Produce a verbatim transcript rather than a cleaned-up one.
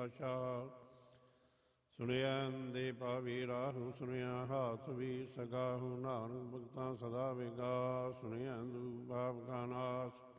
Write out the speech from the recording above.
ਪਾਤਸ਼ਾਹ। ਸੁਣਿਆ ਦੇ ਪਾਵੀ ਰਾਹੂ, ਸੁਣਿਆ ਹਾਥ ਵੀ ਸਗਾਹੂ, ਨਾਨਕ ਭਗਤਾਂ ਸਦਾ ਵਿਗਾਸ। ਸੁਣਿਆ ਦੂ ਪਾਪ ਕਾ ਨਾਸ,